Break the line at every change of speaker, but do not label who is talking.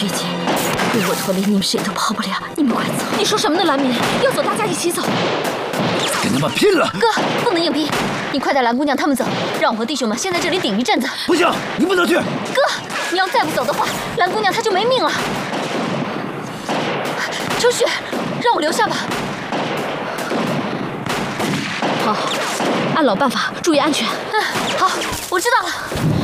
绝境，如我脱离，你们谁都跑不了。你们快走！你说什么呢，蓝明？要走，大家一起走。
跟他们拼了！
哥，不能硬逼，你快带蓝姑娘他们走，让我和弟兄们先在这里顶一阵子。
不行，你不能去。
哥，你要再不走的话，蓝姑娘她就没命了。秋雪，让我留下吧。好，按老办法，注意安全。好，我知道了。